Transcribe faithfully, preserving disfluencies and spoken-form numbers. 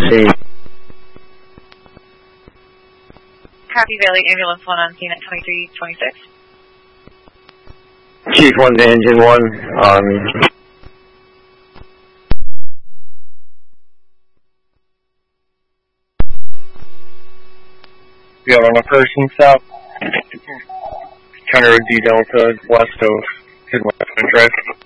scene. Happy Valley Ambulance one on scene at twenty-three twenty-six. Chief one to engine one on... We have on a person south. Counter D Delta west of Hidden Drive.